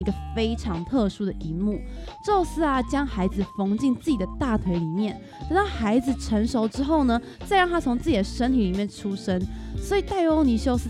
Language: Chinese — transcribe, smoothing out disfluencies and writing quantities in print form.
一个非常特殊的一幕，宙斯啊将孩子缝进自己的大腿里面，等到孩子成熟之后呢，再让他从自己的身体里面出生。所以戴欧尼修斯